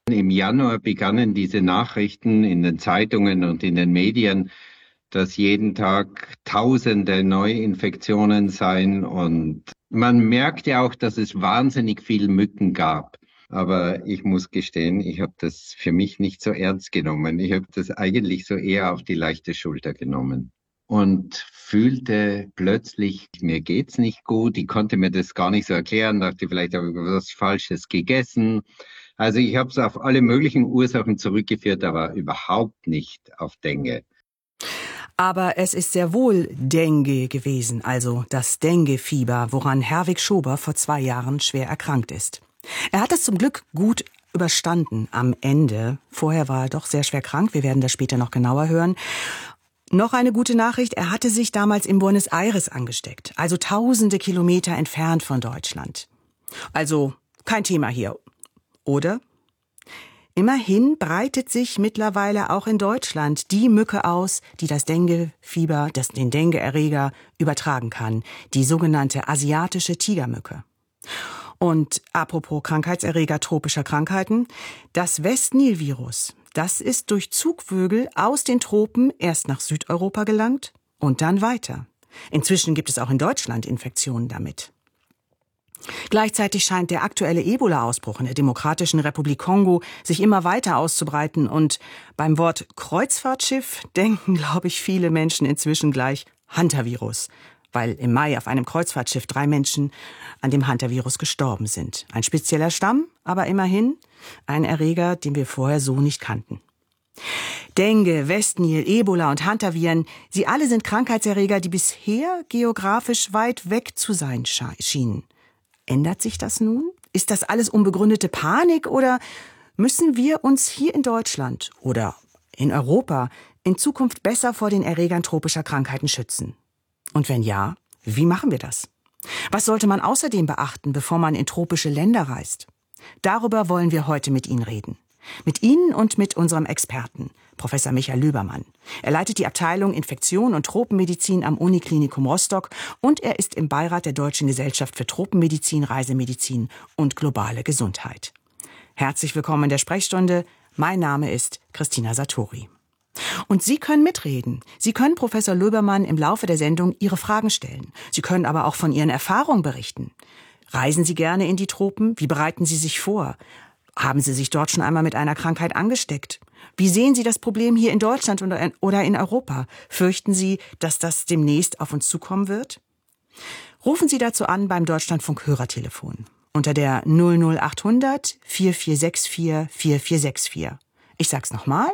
Im Januar begannen diese Nachrichten in den Zeitungen und in den Medien, dass jeden Tag Tausende Neuinfektionen seien. Und man merkte auch, dass es wahnsinnig viel Mücken gab. Aber ich muss gestehen, ich habe das für mich nicht so ernst genommen. Ich habe das eigentlich so eher auf die leichte Schulter genommen und fühlte plötzlich, mir geht's nicht gut. Ich konnte mir das gar nicht so erklären, dachte, vielleicht habe ich was Falsches gegessen. Also ich habe es auf alle möglichen Ursachen zurückgeführt, aber überhaupt nicht auf Dengue. Aber es ist sehr wohl Dengue gewesen, also das Dengue-Fieber, woran Herwig Schober vor 2 Jahren schwer erkrankt ist. Er hat es zum Glück gut überstanden am Ende. Vorher war er doch sehr schwer krank, wir werden das später noch genauer hören. Noch eine gute Nachricht, er hatte sich damals in Buenos Aires angesteckt, also tausende Kilometer entfernt von Deutschland. Also kein Thema hier, oder? Immerhin breitet sich mittlerweile auch in Deutschland die Mücke aus, die das Dengue-Fieber, den Dengue-Erreger übertragen kann, die sogenannte asiatische Tigermücke. Und apropos Krankheitserreger tropischer Krankheiten, das West-Nil-Virus, das ist durch Zugvögel aus den Tropen erst nach Südeuropa gelangt und dann weiter. Inzwischen gibt es auch in Deutschland Infektionen damit. Gleichzeitig scheint der aktuelle Ebola-Ausbruch in der Demokratischen Republik Kongo sich immer weiter auszubreiten. Und beim Wort Kreuzfahrtschiff denken, glaube ich, viele Menschen inzwischen gleich Hantavirus, weil im Mai auf einem Kreuzfahrtschiff 3 Menschen an dem Hantavirus gestorben sind. Ein spezieller Stamm, aber immerhin ein Erreger, den wir vorher so nicht kannten. Dengue, Westnil, Ebola und Hantaviren, sie alle sind Krankheitserreger, die bisher geografisch weit weg zu sein schienen. Ändert sich das nun? Ist das alles unbegründete Panik oder müssen wir uns hier in Deutschland oder in Europa in Zukunft besser vor den Erregern tropischer Krankheiten schützen? Und wenn ja, wie machen wir das? Was sollte man außerdem beachten, bevor man in tropische Länder reist? Darüber wollen wir heute mit Ihnen reden. Mit Ihnen und mit unserem Experten, Professor Michael Löbermann. Er leitet die Abteilung Infektion und Tropenmedizin am Uniklinikum Rostock und er ist im Beirat der Deutschen Gesellschaft für Tropenmedizin, Reisemedizin und globale Gesundheit. Herzlich willkommen in der Sprechstunde. Mein Name ist Christina Satori. Und Sie können mitreden. Sie können Professor Löbermann im Laufe der Sendung Ihre Fragen stellen. Sie können aber auch von Ihren Erfahrungen berichten. Reisen Sie gerne in die Tropen? Wie bereiten Sie sich vor? Haben Sie sich dort schon einmal mit einer Krankheit angesteckt? Wie sehen Sie das Problem hier in Deutschland oder in Europa? Fürchten Sie, dass das demnächst auf uns zukommen wird? Rufen Sie dazu an beim Deutschlandfunk Hörertelefon unter der 00800 4464 4464. Ich sag's nochmal,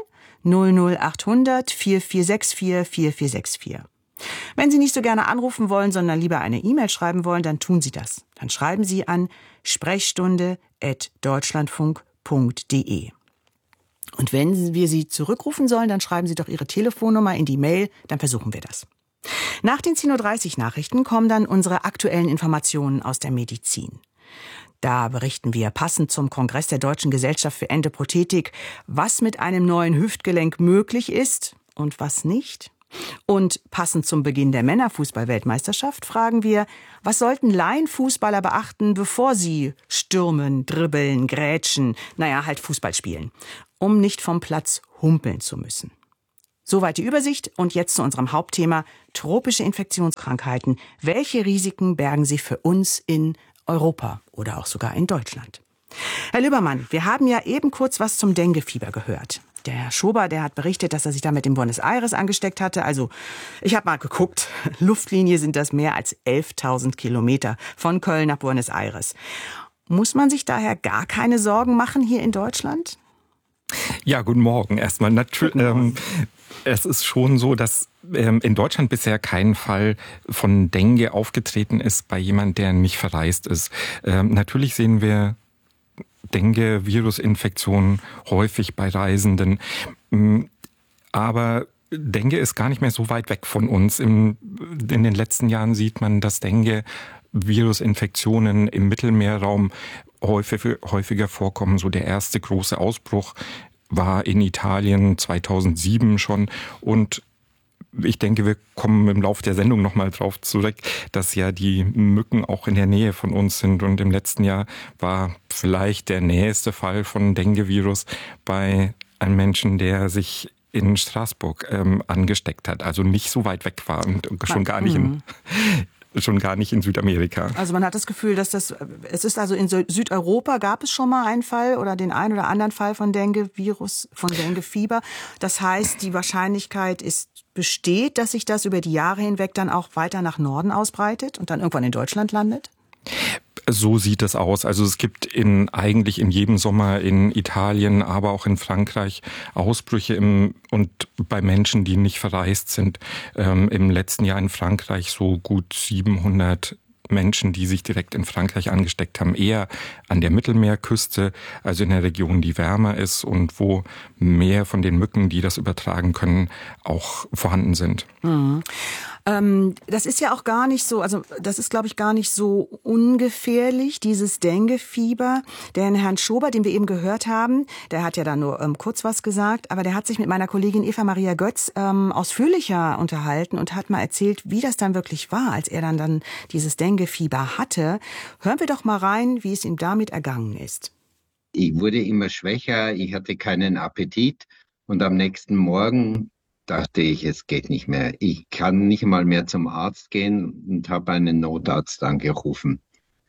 00800 4464 4464. Wenn Sie nicht so gerne anrufen wollen, sondern lieber eine E-Mail schreiben wollen, dann tun Sie das. Dann schreiben Sie an sprechstunde@deutschlandfunk.de. Und wenn wir Sie zurückrufen sollen, dann schreiben Sie doch Ihre Telefonnummer in die Mail, dann versuchen wir das. Nach den 10:30 Uhr Nachrichten kommen dann unsere aktuellen Informationen aus der Medizin. Da berichten wir passend zum Kongress der Deutschen Gesellschaft für Endoprothetik, was mit einem neuen Hüftgelenk möglich ist und was nicht. Und passend zum Beginn der Männerfußball-Weltmeisterschaft fragen wir, was sollten Laienfußballer beachten, bevor sie stürmen, dribbeln, grätschen, halt Fußball spielen, um nicht vom Platz humpeln zu müssen. Soweit die Übersicht und jetzt zu unserem Hauptthema tropische Infektionskrankheiten. Welche Risiken bergen sie für uns in Europa oder auch sogar in Deutschland? Herr Löbermann, wir haben ja eben kurz was zum Dengue-Fieber gehört. Der Herr Schober, der hat berichtet, dass er sich damit in Buenos Aires angesteckt hatte. Also, ich habe mal geguckt, Luftlinie sind das mehr als 11.000 Kilometer von Köln nach Buenos Aires. Muss man sich daher gar keine Sorgen machen hier in Deutschland? Ja, guten Morgen erstmal. Es ist schon so, dass in Deutschland bisher kein Fall von Dengue aufgetreten ist bei jemandem, der nicht verreist ist. Natürlich sehen wir Dengue-Virusinfektionen häufig bei Reisenden. Aber Dengue ist gar nicht mehr so weit weg von uns. In den letzten Jahren sieht man, dass Dengue-Virusinfektionen im Mittelmeerraum häufiger vorkommen. So der erste große Ausbruch war in Italien 2007 schon. Und ich denke, wir kommen im Laufe der Sendung nochmal drauf zurück, dass ja die Mücken auch in der Nähe von uns sind. Und im letzten Jahr war vielleicht der nächste Fall von Dengue-Virus bei einem Menschen, der sich in Straßburg angesteckt hat. Also nicht so weit weg war und schon gar nicht in Südamerika. Also man hat das Gefühl, dass es ist also in Südeuropa gab es schon mal einen Fall oder den einen oder anderen Fall von Dengue-Virus, von Dengue-Fieber. Das heißt, die Wahrscheinlichkeit besteht, dass sich das über die Jahre hinweg dann auch weiter nach Norden ausbreitet und dann irgendwann in Deutschland landet? So sieht es aus. Also es gibt eigentlich in jedem Sommer in Italien, aber auch in Frankreich Ausbrüche und bei Menschen, die nicht verreist sind. Im letzten Jahr in Frankreich so gut 700 Menschen, die sich direkt in Frankreich angesteckt haben, eher an der Mittelmeerküste, also in der Region, die wärmer ist und wo mehr von den Mücken, die das übertragen können, auch vorhanden sind. Mhm. Das ist ja auch gar nicht so, also das ist, glaube ich, gar nicht so ungefährlich, dieses Dengue-Fieber. Den Herrn Schober, den wir eben gehört haben, der hat ja da nur kurz was gesagt, aber der hat sich mit meiner Kollegin Eva Maria Götz ausführlicher unterhalten und hat mal erzählt, wie das dann wirklich war, als er dann dieses Dengue-Fieber hatte. Hören wir doch mal rein, wie es ihm damit ergangen ist. Ich wurde immer schwächer, ich hatte keinen Appetit und am nächsten Morgen dachte ich, es geht nicht mehr. Ich kann nicht mal mehr zum Arzt gehen und habe einen Notarzt angerufen.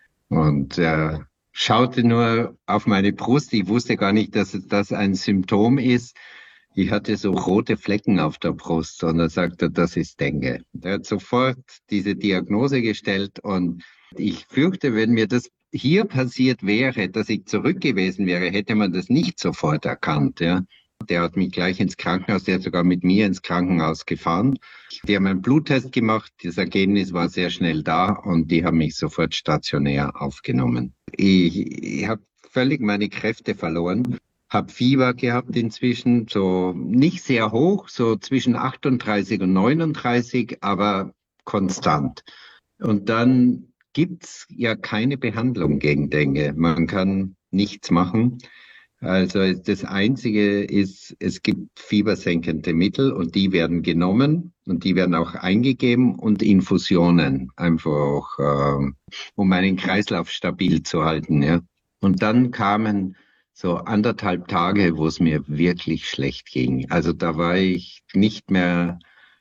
Und er schaute nur auf meine Brust. Ich wusste gar nicht, dass das ein Symptom ist. Ich hatte so rote Flecken auf der Brust und er sagte, das ist Dengue. Er hat sofort diese Diagnose gestellt und ich fürchte, wenn mir das hier passiert wäre, dass ich zurück gewesen wäre, hätte man das nicht sofort erkannt, ja. Der hat mich gleich ins Krankenhaus, der hat sogar mit mir ins Krankenhaus gefahren. Die haben einen Bluttest gemacht, das Ergebnis war sehr schnell da und die haben mich sofort stationär aufgenommen. Ich habe völlig meine Kräfte verloren, habe Fieber gehabt inzwischen, so nicht sehr hoch, so zwischen 38 und 39, aber konstant. Und dann gibt's ja keine Behandlung gegen Dengue. Man kann nichts machen. Also das Einzige ist, es gibt fiebersenkende Mittel und die werden genommen und die werden auch eingegeben und Infusionen, einfach um einen Kreislauf stabil zu halten. Ja. Und dann kamen so 1,5 Tage, wo es mir wirklich schlecht ging. Also da war ich nicht mehr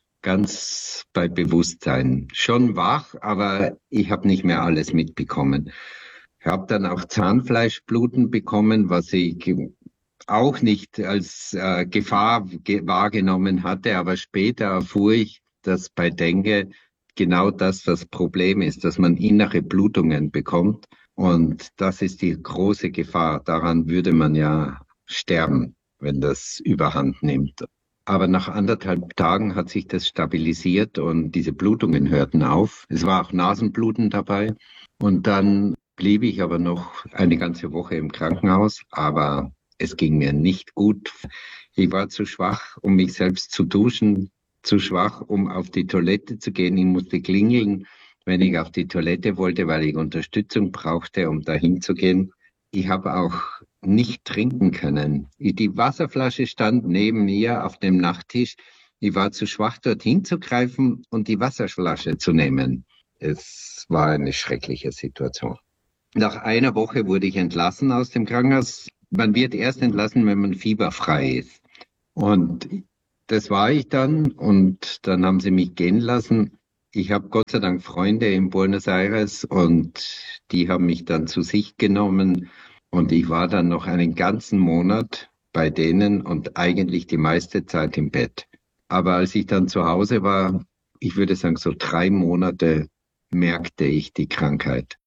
ganz bei Bewusstsein. Schon wach, aber ich habe nicht mehr alles mitbekommen. Ich habe dann auch Zahnfleischbluten bekommen, was ich auch nicht als Gefahr wahrgenommen hatte. Aber später erfuhr ich, dass bei Dengue genau das Problem ist, dass man innere Blutungen bekommt. Und das ist die große Gefahr. Daran würde man ja sterben, wenn das überhand nimmt. Aber nach 1,5 Tagen hat sich das stabilisiert und diese Blutungen hörten auf. Es war auch Nasenbluten dabei. Und dann blieb ich aber noch eine ganze Woche im Krankenhaus, aber es ging mir nicht gut. Ich war zu schwach, um mich selbst zu duschen, zu schwach, um auf die Toilette zu gehen. Ich musste klingeln, wenn ich auf die Toilette wollte, weil ich Unterstützung brauchte, um dahin zu gehen. Ich habe auch nicht trinken können. Die Wasserflasche stand neben mir auf dem Nachttisch. Ich war zu schwach, dorthin zu greifen und die Wasserflasche zu nehmen. Es war eine schreckliche Situation. Nach einer Woche wurde ich entlassen aus dem Krankenhaus. Man wird erst entlassen, wenn man fieberfrei ist. Und das war ich dann und dann haben sie mich gehen lassen. Ich habe Gott sei Dank Freunde in Buenos Aires und die haben mich dann zu sich genommen und ich war dann noch einen ganzen Monat bei denen und eigentlich die meiste Zeit im Bett. Aber als ich dann zu Hause war, ich würde sagen so 3 Monate, merkte ich die Krankheit.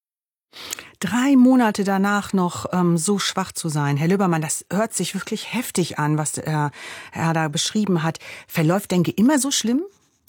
3 Monate danach noch so schwach zu sein. Herr Löbermann, das hört sich wirklich heftig an, was er da beschrieben hat. Verläuft Dengue immer so schlimm?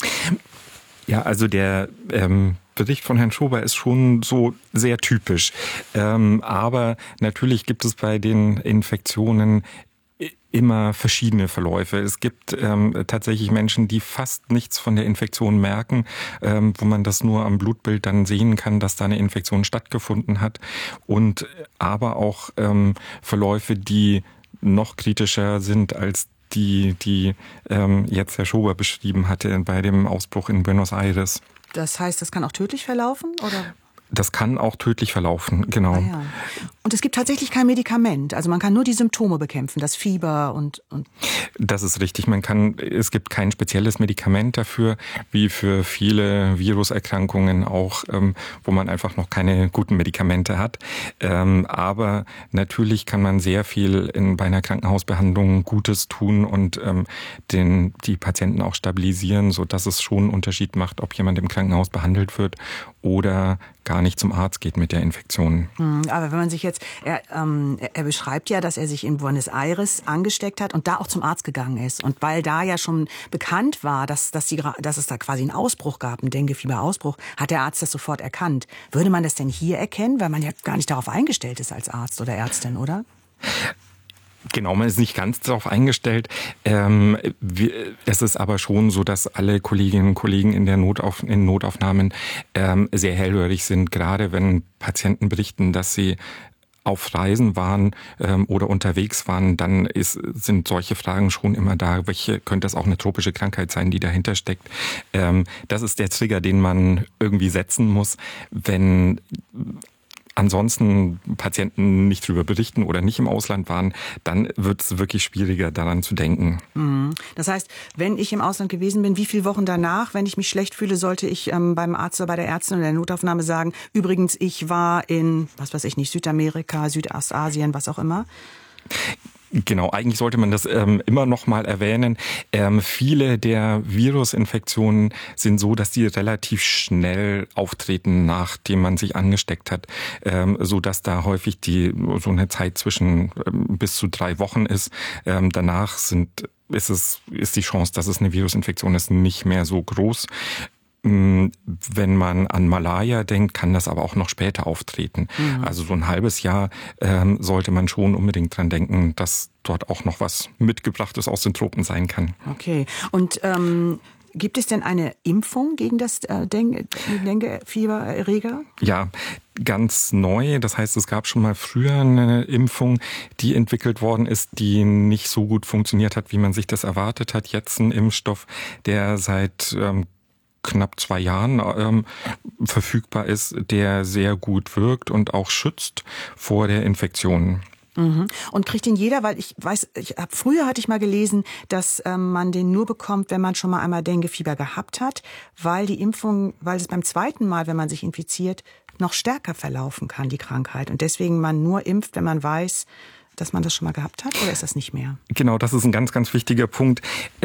Ja, also der Bericht von Herrn Schober ist schon so sehr typisch. Aber natürlich gibt es bei den Infektionen immer verschiedene Verläufe. Es gibt tatsächlich Menschen, die fast nichts von der Infektion merken, wo man das nur am Blutbild dann sehen kann, dass da eine Infektion stattgefunden hat. Und aber auch Verläufe, die noch kritischer sind als die jetzt Herr Schober beschrieben hatte bei dem Ausbruch in Buenos Aires. Das heißt, das kann auch tödlich verlaufen, oder? Das kann auch tödlich verlaufen, genau. Ah, ja. Und es gibt tatsächlich kein Medikament. Also man kann nur die Symptome bekämpfen, das Fieber und. Das ist richtig. Es gibt kein spezielles Medikament dafür, wie für viele Viruserkrankungen auch, wo man einfach noch keine guten Medikamente hat. Aber natürlich kann man sehr viel bei einer Krankenhausbehandlung Gutes tun und die Patienten auch stabilisieren, sodass es schon einen Unterschied macht, ob jemand im Krankenhaus behandelt wird oder gar nicht zum Arzt geht mit der Infektion. Aber wenn man sich jetzt, er beschreibt ja, dass er sich in Buenos Aires angesteckt hat und da auch zum Arzt gegangen ist. Und weil da ja schon bekannt war, dass es da quasi einen Ausbruch gab, einen Dengue-Fieber-Ausbruch, hat der Arzt das sofort erkannt. Würde man das denn hier erkennen, weil man ja gar nicht darauf eingestellt ist als Arzt oder Ärztin, oder? Genau, man ist nicht ganz darauf eingestellt. Es ist aber schon so, dass alle Kolleginnen und Kollegen in Notaufnahmen sehr hellhörig sind, gerade wenn Patienten berichten, dass sie auf Reisen waren oder unterwegs waren, dann sind solche Fragen schon immer da. Könnte das auch eine tropische Krankheit sein, die dahinter steckt? Das ist der Trigger, den man irgendwie setzen muss, wenn ansonsten Patienten nicht darüber berichten oder nicht im Ausland waren, dann wird es wirklich schwieriger, daran zu denken. Das heißt, wenn ich im Ausland gewesen bin, wie viele Wochen danach, wenn ich mich schlecht fühle, sollte ich beim Arzt oder bei der Ärztin oder der Notaufnahme sagen, übrigens, ich war in, was weiß ich nicht, Südamerika, Südostasien, was auch immer? Genau, eigentlich sollte man das immer noch mal erwähnen. Viele der Virusinfektionen sind so, dass die relativ schnell auftreten, nachdem man sich angesteckt hat, so dass da häufig so eine Zeit zwischen bis zu 3 Wochen ist. Danach ist die Chance, dass es eine Virusinfektion ist, nicht mehr so groß. Wenn man an Malaria denkt, kann das aber auch noch später auftreten. Also so ein halbes Jahr sollte man schon unbedingt dran denken, dass dort auch noch was mitgebrachtes aus den Tropen sein kann. Okay. Und gibt es denn eine Impfung gegen das Dengue-Fiebererreger? Ja, ganz neu. Das heißt, es gab schon mal früher eine Impfung, die entwickelt worden ist, die nicht so gut funktioniert hat, wie man sich das erwartet hat. Jetzt ein Impfstoff, der seit knapp 2 Jahren verfügbar ist, der sehr gut wirkt und auch schützt vor der Infektion. Und kriegt den jeder, weil früher hatte ich mal gelesen, dass man den nur bekommt, wenn man schon mal einmal Dengue-Fieber gehabt hat, weil es beim zweiten Mal, wenn man sich infiziert, noch stärker verlaufen kann, die Krankheit. Und deswegen man nur impft, wenn man weiß, dass man das schon mal gehabt hat, oder ist das nicht mehr? Genau, das ist ein ganz, ganz wichtiger Punkt.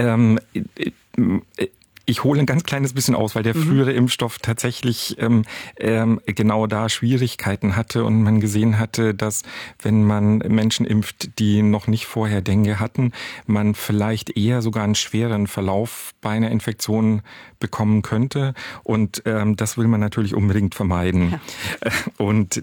Ich hole ein ganz kleines bisschen aus, weil der frühere Impfstoff tatsächlich genau da Schwierigkeiten hatte und man gesehen hatte, dass wenn man Menschen impft, die noch nicht vorher Dengue hatten, man vielleicht eher sogar einen schweren Verlauf bei einer Infektion bekommen könnte. Und das will man natürlich unbedingt vermeiden. Ja. Und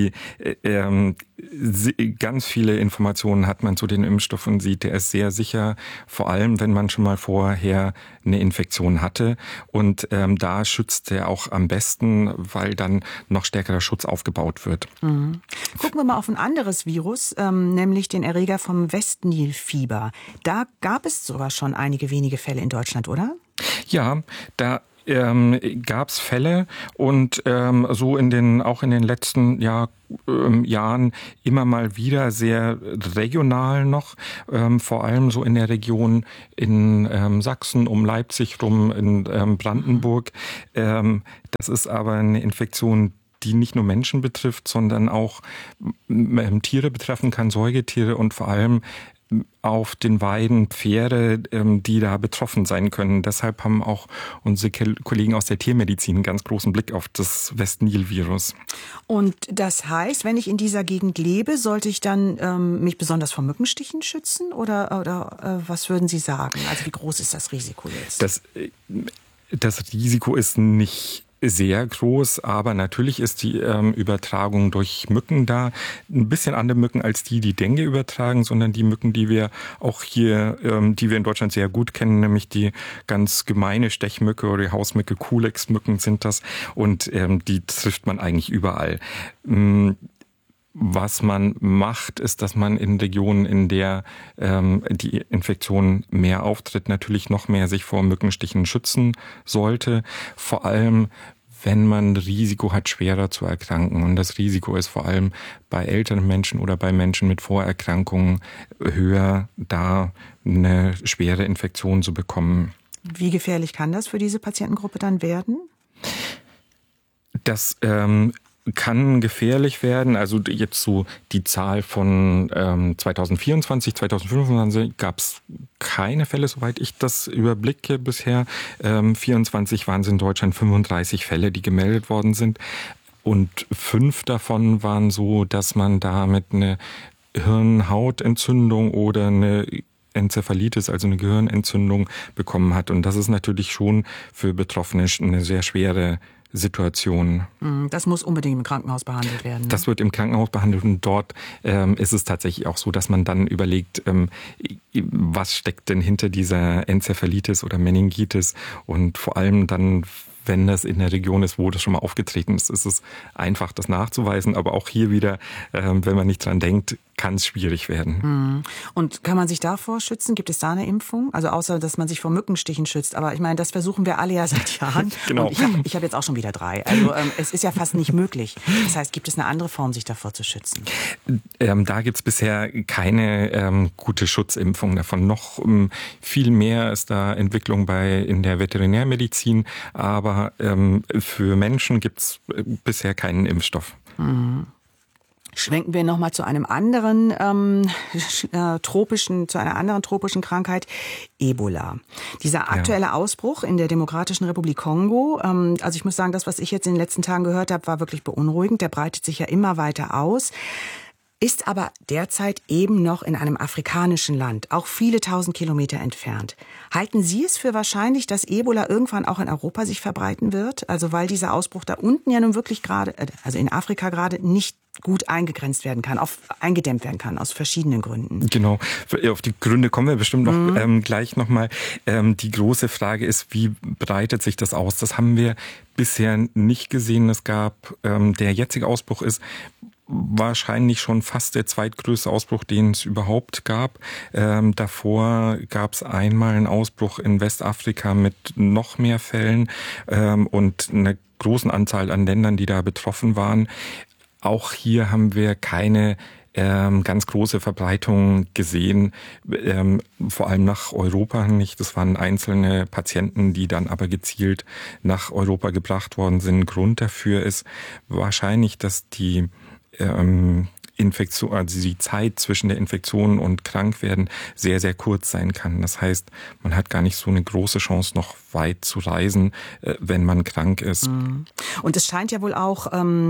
ganz viele Informationen hat man zu den Impfstoffen und sieht, der ist sehr sicher, vor allem wenn man schon mal vorher eine Infektion hatte. Und da schützt er auch am besten, weil dann noch stärkerer Schutz aufgebaut wird. Gucken wir mal auf ein anderes Virus, nämlich den Erreger vom Westnilfieber. Da gab es sogar schon einige wenige Fälle in Deutschland, oder? Ja, da gab es Fälle und so auch in den letzten Jahren immer mal wieder sehr regional noch, vor allem so in der Region in Sachsen, um Leipzig rum, in Brandenburg. Das ist aber eine Infektion, die nicht nur Menschen betrifft, sondern auch Tiere betreffen kann, Säugetiere und vor allem auf den Weiden Pferde, die da betroffen sein können. Deshalb haben auch unsere Kollegen aus der Tiermedizin einen ganz großen Blick auf das Westnil-Virus. Und das heißt, wenn ich in dieser Gegend lebe, sollte ich dann mich besonders vor Mückenstichen schützen? Oder was würden Sie sagen? Also wie groß ist das Risiko jetzt? Das Risiko ist nicht sehr groß, aber natürlich ist die Übertragung durch Mücken da. Ein bisschen andere Mücken als die Dengue übertragen, sondern die Mücken, die wir auch hier, die wir in Deutschland sehr gut kennen, nämlich die ganz gemeine Stechmücke oder die Hausmücke, Culex-Mücken sind das und die trifft man eigentlich überall. Was man macht, ist, dass man in Regionen, in der die Infektion mehr auftritt, natürlich noch mehr sich vor Mückenstichen schützen sollte. Vor allem, wenn man Risiko hat, schwerer zu erkranken. Und das Risiko ist vor allem bei älteren Menschen oder bei Menschen mit Vorerkrankungen höher, da eine schwere Infektion zu bekommen. Wie gefährlich kann das für diese Patientengruppe dann werden? Das kann gefährlich werden. Also jetzt so die Zahl von 2024, 2025 gab es keine Fälle, soweit ich das überblicke bisher. 24 waren es in Deutschland 35 Fälle, die gemeldet worden sind. Und 5 davon waren so, dass man damit eine Hirnhautentzündung oder eine Enzephalitis, also eine Gehirnentzündung bekommen hat. Und das ist natürlich schon für Betroffene eine sehr schwere Situation. Das muss unbedingt im Krankenhaus behandelt werden. Ne? Das wird im Krankenhaus behandelt und dort ist es tatsächlich auch so, dass man dann überlegt, was steckt denn hinter dieser Enzephalitis oder Meningitis und vor allem dann, wenn das in der Region ist, wo das schon mal aufgetreten ist, ist es einfach, das nachzuweisen. Aber auch hier wieder, wenn man nicht dran denkt, kann es schwierig werden. Und kann man sich davor schützen? Gibt es da eine Impfung? Also außer, dass man sich vor Mückenstichen schützt. Aber ich meine, das versuchen wir alle ja seit Jahren. Genau. Und ich hab jetzt auch schon wieder 3. Also es ist ja fast nicht möglich. Das heißt, gibt es eine andere Form, sich davor zu schützen? Da gibt es bisher keine gute Schutzimpfung davon. Noch viel mehr ist da Entwicklung in der Veterinärmedizin. Aber für Menschen gibt es bisher keinen Impfstoff. Schwenken wir nochmal zu einem anderen tropischen Krankheit, Ebola. Dieser aktuelle Ausbruch in der Demokratischen Republik Kongo, also ich muss sagen, das, was ich jetzt in den letzten Tagen gehört habe, war wirklich beunruhigend. Der breitet sich ja immer weiter aus. Ist aber derzeit eben noch in einem afrikanischen Land, auch viele 1000 Kilometer entfernt. Halten Sie es für wahrscheinlich, dass Ebola irgendwann auch in Europa sich verbreiten wird? Also weil dieser Ausbruch da unten ja nun wirklich gerade, also in Afrika gerade, nicht gut eingedämmt werden kann, aus verschiedenen Gründen. Genau, auf die Gründe kommen wir bestimmt noch gleich nochmal. Die große Frage ist, wie breitet sich das aus? Das haben wir bisher nicht gesehen. Der jetzige Ausbruch ist wahrscheinlich schon fast der zweitgrößte Ausbruch, den es überhaupt gab. Davor gab es einmal einen Ausbruch in Westafrika mit noch mehr Fällen und einer großen Anzahl an Ländern, die da betroffen waren. Auch hier haben wir keine ganz große Verbreitung gesehen, vor allem nach Europa nicht. Das waren einzelne Patienten, die dann aber gezielt nach Europa gebracht worden sind. Grund dafür ist wahrscheinlich, dass die Infektion, also die Zeit zwischen der Infektion und Krankwerden sehr, sehr kurz sein kann. Das heißt, man hat gar nicht so eine große Chance, noch weit zu reisen, wenn man krank ist. Und es scheint ja wohl auch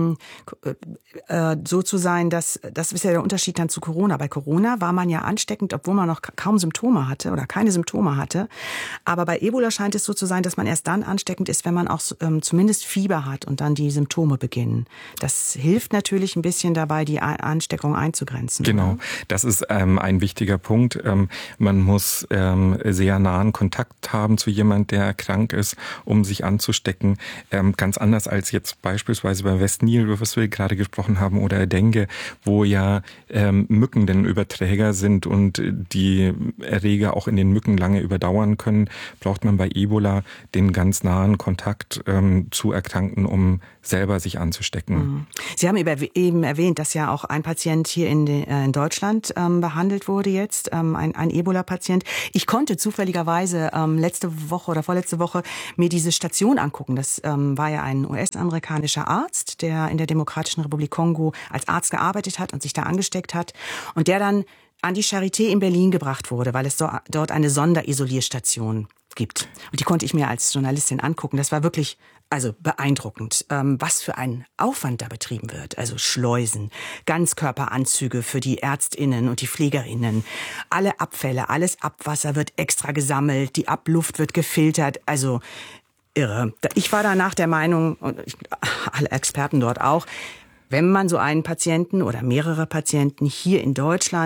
so zu sein, das ist ja der Unterschied dann zu Corona. Bei Corona war man ja ansteckend, obwohl man noch kaum Symptome hatte oder keine Symptome hatte. Aber bei Ebola scheint es so zu sein, dass man erst dann ansteckend ist, wenn man auch zumindest Fieber hat und dann die Symptome beginnen. Das hilft natürlich ein bisschen dabei, die Ansteckung einzugrenzen. Genau, das ist ein wichtiger Punkt. Man muss sehr nahen Kontakt haben zu jemand, der krank ist, um sich anzustecken. Ganz anders als jetzt beispielsweise bei West Nile, über was wir gerade gesprochen haben, oder Dengue, wo ja Mücken den Überträger sind und die Erreger auch in den Mücken lange überdauern können, braucht man bei Ebola den ganz nahen Kontakt zu Erkrankten, um selber sich anzustecken. Sie haben eben erwähnt, dass ja auch ein Patient hier in Deutschland behandelt wurde jetzt, ein Ebola-Patient. Ich konnte zufälligerweise letzte Woche oder vorletzte Woche mir diese Station angucken. Das war ja ein US-amerikanischer Arzt, der in der Demokratischen Republik Kongo als Arzt gearbeitet hat und sich da angesteckt hat und der dann an die Charité in Berlin gebracht wurde, weil es dort eine Sonderisolierstation gibt. Und die konnte ich mir als Journalistin angucken. Das war wirklich beeindruckend, was für ein Aufwand da betrieben wird. Also Schleusen, Ganzkörperanzüge für die ÄrztInnen und die PflegerInnen. Alle Abfälle, alles Abwasser wird extra gesammelt, die Abluft wird gefiltert. Also irre. Ich war danach der Meinung, und alle Experten dort auch, wenn man so einen Patienten oder mehrere Patienten hier in Deutschland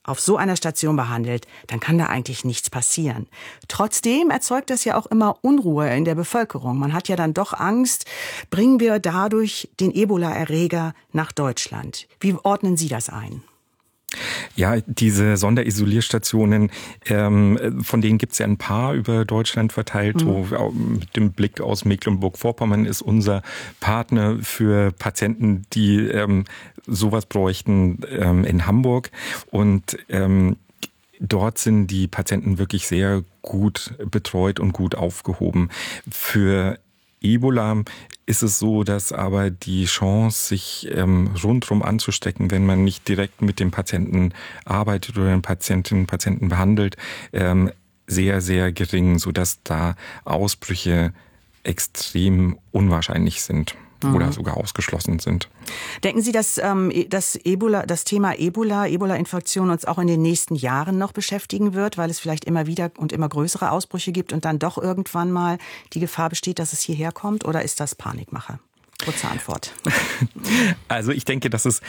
auf so einer Station behandelt, dann kann da eigentlich nichts passieren. Trotzdem erzeugt das ja auch immer Unruhe in der Bevölkerung. Man hat ja dann doch Angst, bringen wir dadurch den Ebola-Erreger nach Deutschland. Wie ordnen Sie das ein? Ja, diese Sonderisolierstationen, von denen gibt es ja ein paar über Deutschland verteilt. Mit dem Blick aus Mecklenburg-Vorpommern ist unser Partner für Patienten, die sowas bräuchten, in Hamburg. Und dort sind die Patienten wirklich sehr gut betreut und gut aufgehoben. Für Ebola ist es so, dass aber die Chance, sich rundherum anzustecken, wenn man nicht direkt mit dem Patienten arbeitet oder den Patienten behandelt, sehr, sehr gering, sodass da Ausbrüche extrem unwahrscheinlich sind oder sogar ausgeschlossen sind. Denken Sie, dass das Thema Ebola-Infektion uns auch in den nächsten Jahren noch beschäftigen wird, weil es vielleicht immer wieder und immer größere Ausbrüche gibt und dann doch irgendwann mal die Gefahr besteht, dass es hierher kommt? Oder ist das Panikmache? Kurze Antwort. Also ich denke, dass es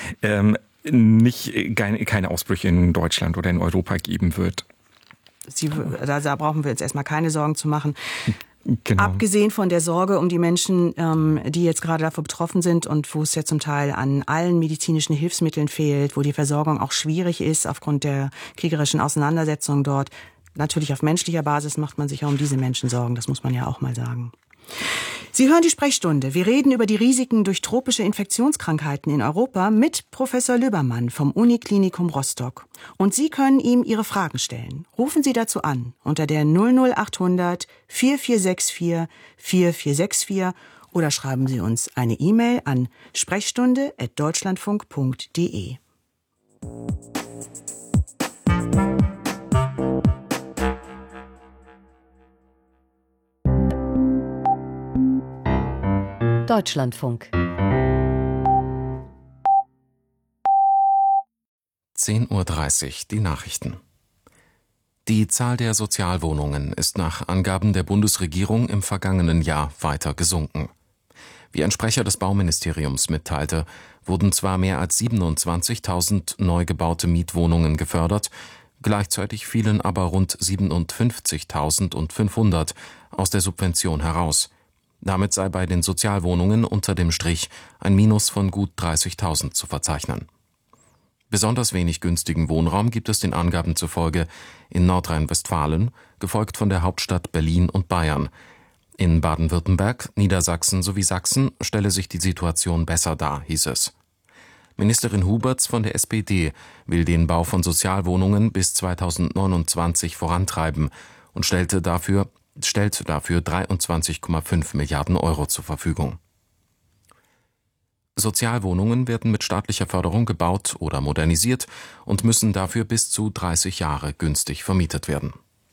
keine Ausbrüche in Deutschland oder in Europa geben wird. Da brauchen wir uns erstmal keine Sorgen zu machen. Genau. Abgesehen von der Sorge um die Menschen, die jetzt gerade davon betroffen sind und wo es ja zum Teil an allen medizinischen Hilfsmitteln fehlt, wo die Versorgung auch schwierig ist aufgrund der kriegerischen Auseinandersetzungen dort. Natürlich auf menschlicher Basis macht man sich ja um diese Menschen Sorgen, das muss man ja auch mal sagen. Sie hören die Sprechstunde. Wir reden über die Risiken durch tropische Infektionskrankheiten in Europa mit Professor Lübbermann vom Uniklinikum Rostock. Und Sie können ihm Ihre Fragen stellen. Rufen Sie dazu an unter der 00800 4464 4464 oder schreiben Sie uns eine E-Mail an sprechstunde@deutschlandfunk.de. Deutschlandfunk. 10:30 Uhr, die Nachrichten. Die Zahl der Sozialwohnungen ist nach Angaben der Bundesregierung im vergangenen Jahr weiter gesunken. Wie ein Sprecher des Bauministeriums mitteilte, wurden zwar mehr als 27.000 neu gebaute Mietwohnungen gefördert, gleichzeitig fielen aber rund 57.500 aus der Subvention heraus. Damit sei bei den Sozialwohnungen unter dem Strich ein Minus von gut 30.000 zu verzeichnen. Besonders wenig günstigen Wohnraum gibt es den Angaben zufolge in Nordrhein-Westfalen, gefolgt von der Hauptstadt Berlin und Bayern. In Baden-Württemberg, Niedersachsen sowie Sachsen stelle sich die Situation besser dar, hieß es. Ministerin Huberts von der SPD will den Bau von Sozialwohnungen bis 2029 vorantreiben und stellt dafür 23,5 Milliarden Euro zur Verfügung. Sozialwohnungen werden mit staatlicher Förderung gebaut oder modernisiert und müssen dafür bis zu 30 Jahre günstig vermietet werden.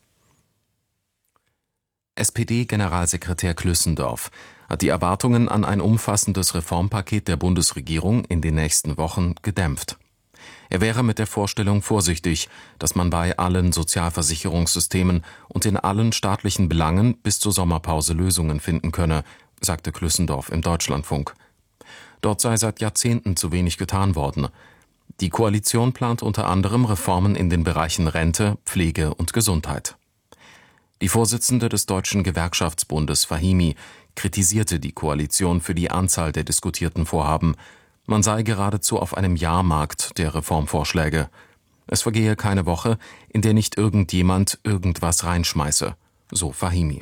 SPD-Generalsekretär Klüssendorf hat die Erwartungen an ein umfassendes Reformpaket der Bundesregierung in den nächsten Wochen gedämpft. Er wäre mit der Vorstellung vorsichtig, dass man bei allen Sozialversicherungssystemen und in allen staatlichen Belangen bis zur Sommerpause Lösungen finden könne, sagte Klüssendorf im Deutschlandfunk. Dort sei seit Jahrzehnten zu wenig getan worden. Die Koalition plant unter anderem Reformen in den Bereichen Rente, Pflege und Gesundheit. Die Vorsitzende des Deutschen Gewerkschaftsbundes Fahimi kritisierte die Koalition für die Anzahl der diskutierten Vorhaben. Man sei geradezu auf einem Jahrmarkt der Reformvorschläge. Es vergehe keine Woche, in der nicht irgendjemand irgendwas reinschmeiße, so Fahimi.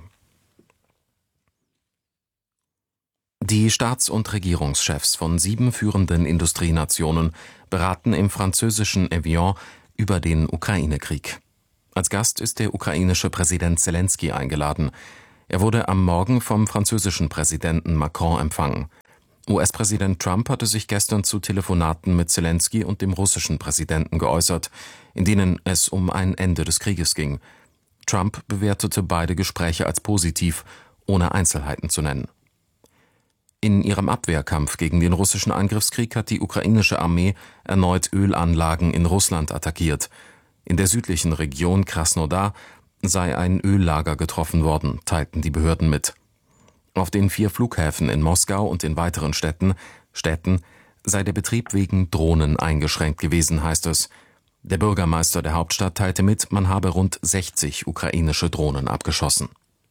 Die Staats- und Regierungschefs von 7 führenden Industrienationen beraten im französischen Evian über den Ukraine-Krieg. Als Gast ist der ukrainische Präsident Zelensky eingeladen. Er wurde am Morgen vom französischen Präsidenten Macron empfangen. US-Präsident Trump hatte sich gestern zu Telefonaten mit Zelensky und dem russischen Präsidenten geäußert, in denen es um ein Ende des Krieges ging. Trump bewertete beide Gespräche als positiv, ohne Einzelheiten zu nennen. In ihrem Abwehrkampf gegen den russischen Angriffskrieg hat die ukrainische Armee erneut Ölanlagen in Russland attackiert. In der südlichen Region Krasnodar sei ein Öllager getroffen worden, teilten die Behörden mit. Auf den 4 Flughäfen in Moskau und in weiteren Städten sei der Betrieb wegen Drohnen eingeschränkt gewesen, heißt es. Der Bürgermeister der Hauptstadt teilte mit, man habe rund 60 ukrainische Drohnen abgeschossen.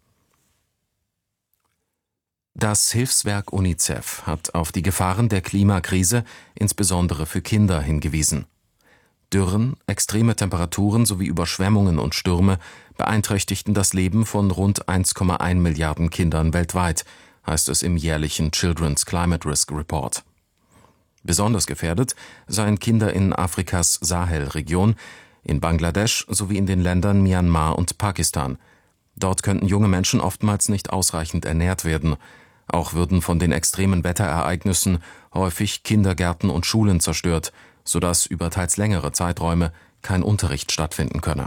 Das Hilfswerk UNICEF hat auf die Gefahren der Klimakrise insbesondere für Kinder hingewiesen. Dürren, extreme Temperaturen sowie Überschwemmungen und Stürme beeinträchtigten das Leben von rund 1,1 Milliarden Kindern weltweit, heißt es im jährlichen Children's Climate Risk Report. Besonders gefährdet seien Kinder in Afrikas Sahelregion, in Bangladesch sowie in den Ländern Myanmar und Pakistan. Dort könnten junge Menschen oftmals nicht ausreichend ernährt werden. Auch würden von den extremen Wetterereignissen häufig Kindergärten und Schulen zerstört, sodass über teils längere Zeiträume kein Unterricht stattfinden könne.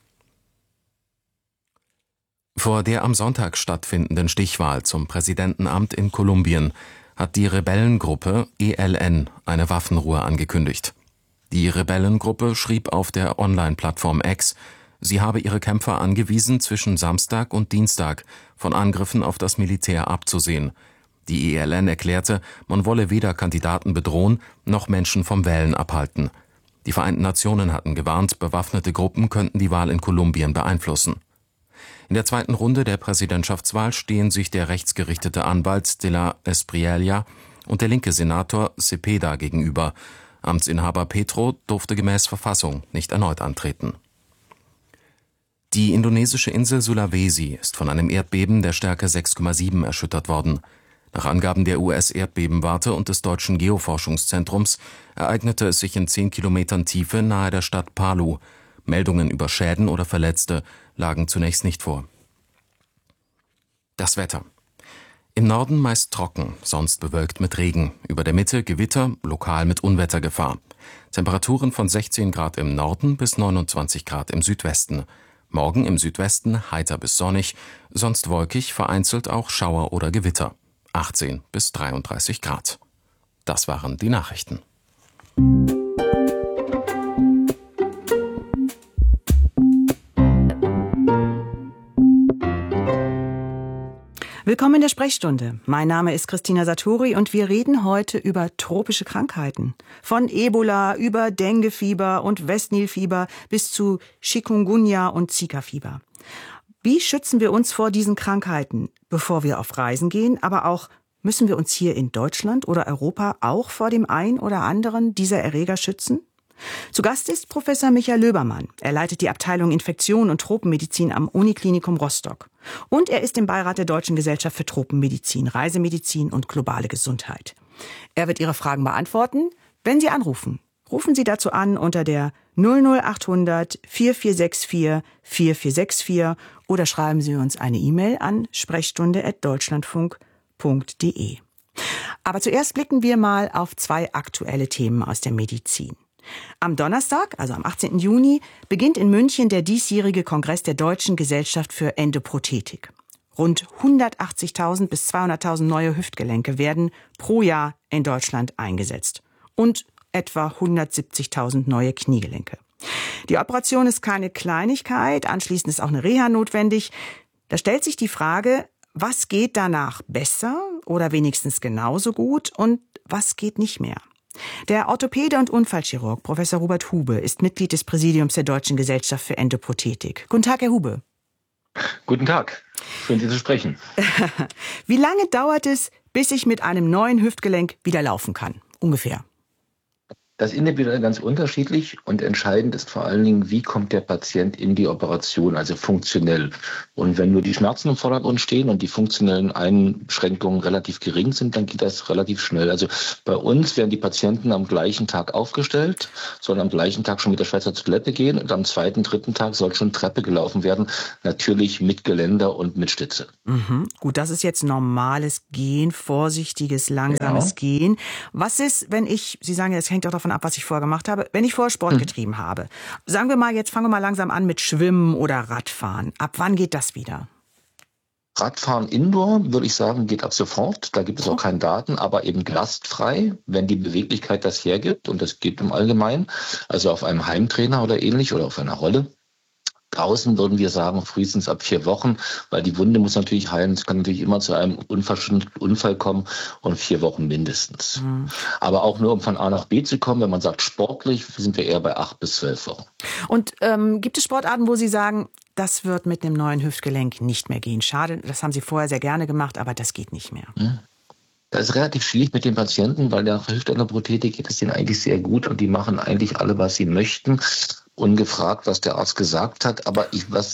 Vor der am Sonntag stattfindenden Stichwahl zum Präsidentenamt in Kolumbien hat die Rebellengruppe ELN eine Waffenruhe angekündigt. Die Rebellengruppe schrieb auf der Online-Plattform X, sie habe ihre Kämpfer angewiesen, zwischen Samstag und Dienstag von Angriffen auf das Militär abzusehen. Die ELN erklärte, man wolle weder Kandidaten bedrohen, noch Menschen vom Wählen abhalten. Die Vereinten Nationen hatten gewarnt, bewaffnete Gruppen könnten die Wahl in Kolumbien beeinflussen. In der zweiten Runde der Präsidentschaftswahl stehen sich der rechtsgerichtete Anwalt de la Espriella und der linke Senator Cepeda gegenüber. Amtsinhaber Petro durfte gemäß Verfassung nicht erneut antreten. Die indonesische Insel Sulawesi ist von einem Erdbeben der Stärke 6,7 erschüttert worden. Nach Angaben der US-Erdbebenwarte und des Deutschen Geoforschungszentrums ereignete es sich in 10 Kilometern Tiefe nahe der Stadt Palu. Meldungen über Schäden oder Verletzte lagen zunächst nicht vor. Das Wetter. Im Norden meist trocken, sonst bewölkt mit Regen. Über der Mitte Gewitter, lokal mit Unwettergefahr. Temperaturen von 16 Grad im Norden bis 29 Grad im Südwesten. Morgen im Südwesten heiter bis sonnig, sonst wolkig, vereinzelt auch Schauer oder Gewitter. 18 bis 33 Grad. Das waren die Nachrichten. Willkommen in der Sprechstunde. Mein Name ist Christina Satori und wir reden heute über tropische Krankheiten. Von Ebola über Denguefieber und Westnilfieber bis zu Chikungunya und Zika-Fieber. Wie schützen wir uns vor diesen Krankheiten, bevor wir auf Reisen gehen? Aber auch, müssen wir uns hier in Deutschland oder Europa auch vor dem ein oder anderen dieser Erreger schützen? Zu Gast ist Professor Michael Löbermann. Er leitet die Abteilung Infektion und Tropenmedizin am Uniklinikum Rostock. Und er ist im Beirat der Deutschen Gesellschaft für Tropenmedizin, Reisemedizin und globale Gesundheit. Er wird Ihre Fragen beantworten, wenn Sie anrufen. Rufen Sie dazu an unter der 00800 4464 4464 oder schreiben Sie uns eine E-Mail an sprechstunde@deutschlandfunk.de. Aber zuerst blicken wir mal auf zwei aktuelle Themen aus der Medizin. Am Donnerstag, also am 18. Juni, beginnt in München der diesjährige Kongress der Deutschen Gesellschaft für Endoprothetik. Rund 180.000 bis 200.000 neue Hüftgelenke werden pro Jahr in Deutschland eingesetzt. Und etwa 170.000 neue Kniegelenke. Die Operation ist keine Kleinigkeit, anschließend ist auch eine Reha notwendig. Da stellt sich die Frage, was geht danach besser oder wenigstens genauso gut und was geht nicht mehr? Der Orthopäde und Unfallchirurg Professor Robert Hube ist Mitglied des Präsidiums der Deutschen Gesellschaft für Endoprothetik. Guten Tag, Herr Hube. Guten Tag, schön Sie zu sprechen. Wie lange dauert es, bis ich mit einem neuen Hüftgelenk wieder laufen kann? Ungefähr. Das ist individuell ganz unterschiedlich und entscheidend ist vor allen Dingen, wie kommt der Patient in die Operation, also funktionell. Und wenn nur die Schmerzen im Vordergrund stehen und die funktionellen Einschränkungen relativ gering sind, dann geht das relativ schnell. Also bei uns werden die Patienten am gleichen Tag aufgestellt, sollen am gleichen Tag schon mit der Schwester zur Toilette gehen und am zweiten, dritten Tag soll schon Treppe gelaufen werden, natürlich mit Geländer und mit Stütze. Mhm. Gut, das ist jetzt normales Gehen, vorsichtiges, langsames Gehen. Was ist, wenn Sie sagen, es hängt auch davon ab, was ich vorher gemacht habe, wenn ich vorher Sport getrieben habe. Sagen wir mal, jetzt fangen wir mal langsam an mit Schwimmen oder Radfahren. Ab wann geht das wieder? Radfahren Indoor, würde ich sagen, geht ab sofort. Da gibt es auch keine Daten, aber eben lastfrei, wenn die Beweglichkeit das hergibt. Und das geht im Allgemeinen. Also auf einem Heimtrainer oder ähnlich oder auf einer Rolle. Draußen würden wir sagen, frühestens ab 4 Wochen, weil die Wunde muss natürlich heilen. Es kann natürlich immer zu einem unverschuldeten Unfall kommen und 4 Wochen mindestens. Aber auch nur, um von A nach B zu kommen, wenn man sagt sportlich, sind wir eher bei 8 bis 12 Wochen. Und gibt es Sportarten, wo Sie sagen, das wird mit einem neuen Hüftgelenk nicht mehr gehen? Schade, das haben Sie vorher sehr gerne gemacht, aber das geht nicht mehr. Das ist relativ schwierig mit den Patienten, weil der Hüftendoprothetik geht es denen eigentlich sehr gut und die machen eigentlich alle, was sie möchten. Ungefragt, was der Arzt gesagt hat, aber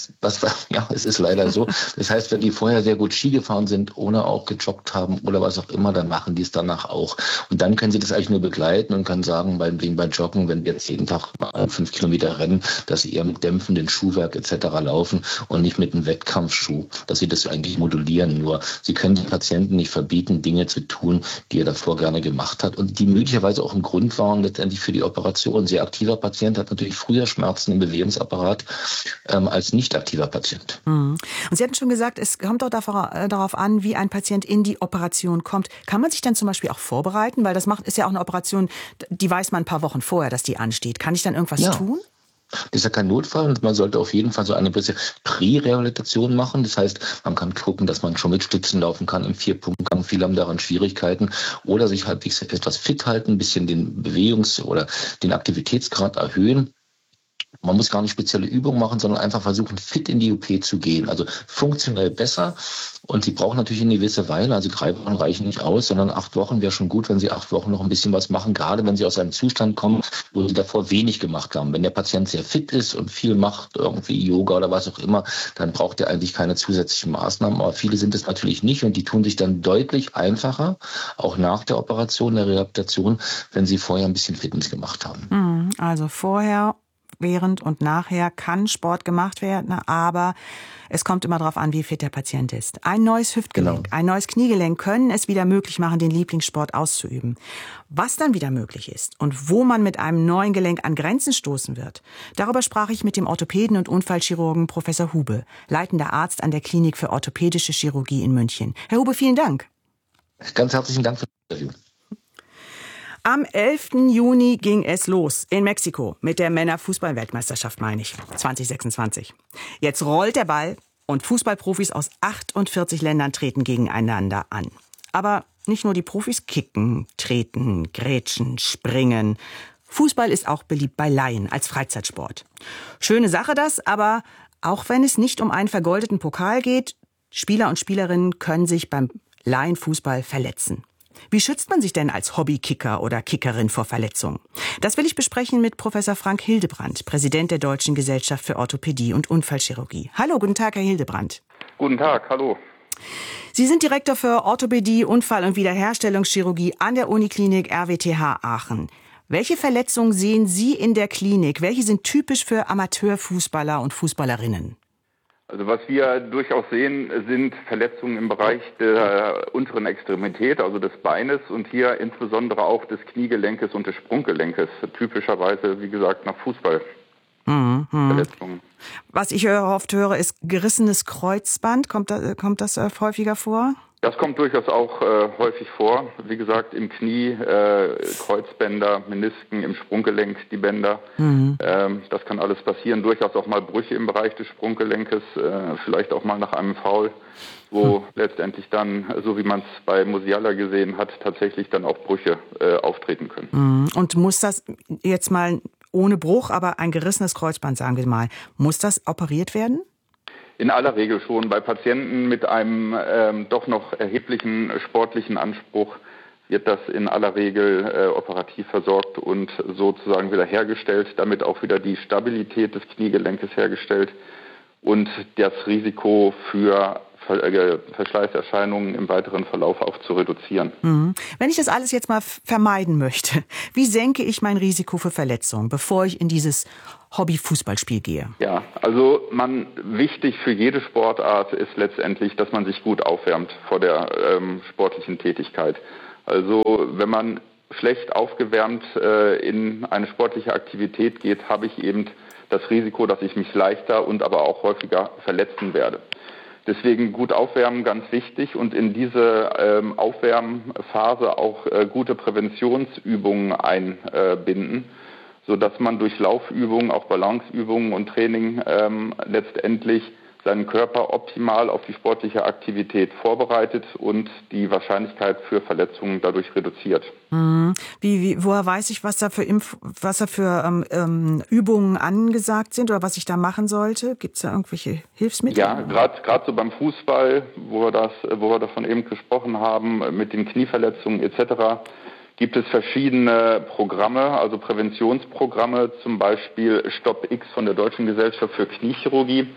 es ist leider so. Das heißt, wenn die vorher sehr gut Ski gefahren sind, ohne auch gejoggt haben oder was auch immer, dann machen die es danach auch. Und dann können sie das eigentlich nur begleiten und können sagen, bei Joggen, wenn wir jetzt jeden Tag mal 5 Kilometer rennen, dass sie eher mit dämpfendem Schuhwerk etc. laufen und nicht mit einem Wettkampfschuh, dass sie das eigentlich modulieren. Nur sie können den Patienten nicht verbieten, Dinge zu tun, die er davor gerne gemacht hat und die möglicherweise auch ein Grund waren letztendlich für die Operation. Ein sehr aktiver Patient hat natürlich früher Schmerzen im Bewegungsapparat als nicht aktiver Patient. Und Sie hatten schon gesagt, es kommt auch darauf an, wie ein Patient in die Operation kommt. Kann man sich dann zum Beispiel auch vorbereiten? Weil ist ja auch eine Operation, die weiß man ein paar Wochen vorher, dass die ansteht. Kann ich dann irgendwas tun? Das ist ja kein Notfall und man sollte auf jeden Fall so eine Prä-Rehabilitation machen. Das heißt, man kann gucken, dass man schon mit Stützen laufen kann im 4-Punkt-Gang. Viele haben daran Schwierigkeiten oder sich halbwegs etwas fit halten, ein bisschen den oder den Aktivitätsgrad erhöhen. Man muss gar nicht spezielle Übungen machen, sondern einfach versuchen, fit in die OP zu gehen. Also funktionell besser. Und Sie brauchen natürlich eine gewisse Weile. Also 3 Wochen reichen nicht aus, sondern 8 Wochen wäre schon gut, wenn Sie 8 Wochen noch ein bisschen was machen. Gerade wenn Sie aus einem Zustand kommen, wo Sie davor wenig gemacht haben. Wenn der Patient sehr fit ist und viel macht, irgendwie Yoga oder was auch immer, dann braucht er eigentlich keine zusätzlichen Maßnahmen. Aber viele sind es natürlich nicht und die tun sich dann deutlich einfacher, auch nach der Operation, der Rehabilitation, wenn sie vorher ein bisschen Fitness gemacht haben. Also vorher, während und nachher kann Sport gemacht werden, aber es kommt immer darauf an, wie fit der Patient ist. Ein neues Hüftgelenk, ein neues Kniegelenk können es wieder möglich machen, den Lieblingssport auszuüben. Was dann wieder möglich ist und wo man mit einem neuen Gelenk an Grenzen stoßen wird, darüber sprach ich mit dem Orthopäden und Unfallchirurgen Professor Hube, leitender Arzt an der Klinik für orthopädische Chirurgie in München. Herr Hube, vielen Dank. Ganz herzlichen Dank für das Interview. Am 11. Juni ging es los in Mexiko mit der Männerfußball-Weltmeisterschaft, 2026. Jetzt rollt der Ball und Fußballprofis aus 48 Ländern treten gegeneinander an. Aber nicht nur die Profis kicken, treten, grätschen, springen. Fußball ist auch beliebt bei Laien als Freizeitsport. Schöne Sache das, aber auch wenn es nicht um einen vergoldeten Pokal geht, Spieler und Spielerinnen können sich beim Laienfußball verletzen. Wie schützt man sich denn als Hobbykicker oder Kickerin vor Verletzungen? Das will ich besprechen mit Professor Frank Hildebrandt, Präsident der Deutschen Gesellschaft für Orthopädie und Unfallchirurgie. Hallo, guten Tag, Herr Hildebrandt. Guten Tag, hallo. Sie sind Direktor für Orthopädie, Unfall- und Wiederherstellungschirurgie an der Uniklinik RWTH Aachen. Welche Verletzungen sehen Sie in der Klinik? Welche sind typisch für Amateurfußballer und Fußballerinnen? Also was wir durchaus sehen, sind Verletzungen im Bereich der unteren Extremität, also des Beines und hier insbesondere auch des Kniegelenkes und des Sprunggelenkes. Typischerweise, wie gesagt, nach Fußballverletzungen. Was ich oft höre, ist gerissenes Kreuzband. Kommt das häufiger vor? Das kommt durchaus auch häufig vor. Wie gesagt, im Knie, Kreuzbänder, Menisken, im Sprunggelenk die Bänder. Das kann alles passieren. Durchaus auch mal Brüche im Bereich des Sprunggelenkes, vielleicht auch mal nach einem Foul, wo letztendlich dann, so wie man es bei Musiala gesehen hat, tatsächlich dann auch Brüche auftreten können. Und muss das jetzt mal ohne Bruch, aber ein gerissenes Kreuzband, sagen wir mal, muss das operiert werden? In aller Regel schon. Bei Patienten mit einem doch noch erheblichen sportlichen Anspruch wird das in aller Regel operativ versorgt und sozusagen wieder hergestellt, damit auch wieder die Stabilität des Kniegelenkes hergestellt und das Risiko für Verschleißerscheinungen im weiteren Verlauf auch zu reduzieren. Wenn ich das alles jetzt mal vermeiden möchte, wie senke ich mein Risiko für Verletzungen, bevor ich in dieses Hobby-Fußballspiel gehe? Ja, also wichtig für jede Sportart ist letztendlich, dass man sich gut aufwärmt vor der sportlichen Tätigkeit. Also wenn man schlecht aufgewärmt in eine sportliche Aktivität geht, habe ich eben das Risiko, dass ich mich leichter und aber auch häufiger verletzen werde. Deswegen gut aufwärmen, ganz wichtig und in diese Aufwärmphase auch gute Präventionsübungen einbinden, sodass man durch Laufübungen, auch Balanceübungen und Training letztendlich seinen Körper optimal auf die sportliche Aktivität vorbereitet und die Wahrscheinlichkeit für Verletzungen dadurch reduziert. Woher weiß ich, was da für Übungen angesagt sind oder was ich da machen sollte? Gibt es da irgendwelche Hilfsmittel? Ja, gerade so beim Fußball, wo wir davon eben gesprochen haben, mit den Knieverletzungen etc., gibt es verschiedene Programme, also Präventionsprogramme, zum Beispiel Stopp X von der Deutschen Gesellschaft für Kniechirurgie,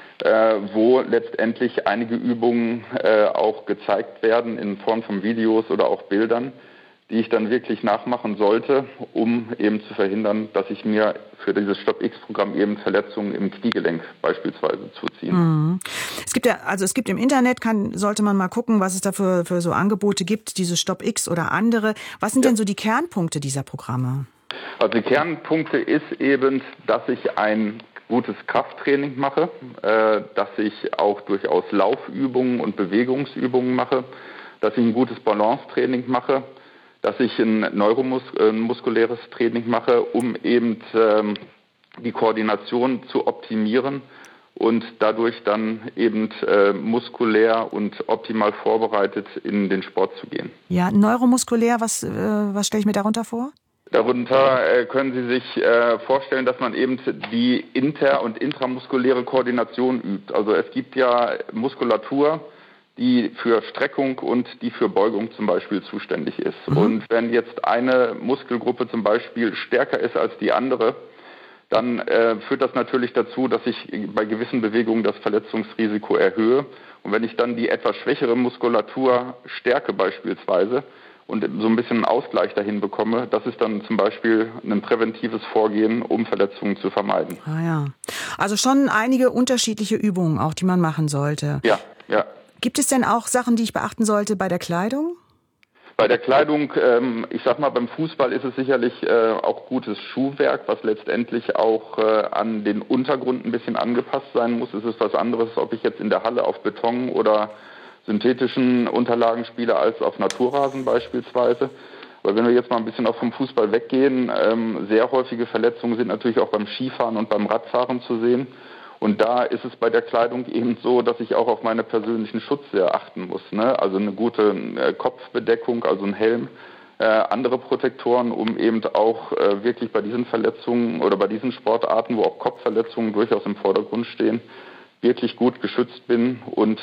wo letztendlich einige Übungen auch gezeigt werden in Form von Videos oder auch Bildern, die ich dann wirklich nachmachen sollte, um eben zu verhindern, dass ich mir für dieses Stopp-X-Programm eben Verletzungen im Kniegelenk beispielsweise zuziehe. Es gibt im Internet, sollte man mal gucken, was es da für so Angebote gibt, diese Stopp-X oder andere. Was sind denn so die Kernpunkte dieser Programme? Also die Kernpunkte ist eben, dass ich ein gutes Krafttraining mache, dass ich auch durchaus Laufübungen und Bewegungsübungen mache, dass ich ein gutes Balancetraining mache, dass ich ein neuromuskuläres Training mache, um eben die Koordination zu optimieren und dadurch dann eben muskulär und optimal vorbereitet in den Sport zu gehen. Ja, neuromuskulär, was stelle ich mir darunter vor? Darunter können Sie sich vorstellen, dass man eben die inter- und intramuskuläre Koordination übt. Also es gibt ja Muskulatur, die für Streckung und die für Beugung zum Beispiel zuständig ist. Und wenn jetzt eine Muskelgruppe zum Beispiel stärker ist als die andere, dann führt das natürlich dazu, dass ich bei gewissen Bewegungen das Verletzungsrisiko erhöhe. Und wenn ich dann die etwas schwächere Muskulatur stärke beispielsweise und so ein bisschen einen Ausgleich dahin bekomme, das ist dann zum Beispiel ein präventives Vorgehen, um Verletzungen zu vermeiden. Ah ja, also schon einige unterschiedliche Übungen auch, die man machen sollte. Ja. Gibt es denn auch Sachen, die ich beachten sollte bei der Kleidung? Bei der Kleidung, ich sag mal, beim Fußball ist es sicherlich auch gutes Schuhwerk, was letztendlich auch an den Untergrund ein bisschen angepasst sein muss. Es ist was anderes, ob ich jetzt in der Halle auf Beton oder synthetischen Unterlagen spiele, als auf Naturrasen beispielsweise. Aber wenn wir jetzt mal ein bisschen auch vom Fußball weggehen, sehr häufige Verletzungen sind natürlich auch beim Skifahren und beim Radfahren zu sehen. Und da ist es bei der Kleidung eben so, dass ich auch auf meine persönlichen Schutz sehr achten muss, ne? Also eine gute Kopfbedeckung, also ein Helm, andere Protektoren, um eben auch wirklich bei diesen Verletzungen oder bei diesen Sportarten, wo auch Kopfverletzungen durchaus im Vordergrund stehen, wirklich gut geschützt bin und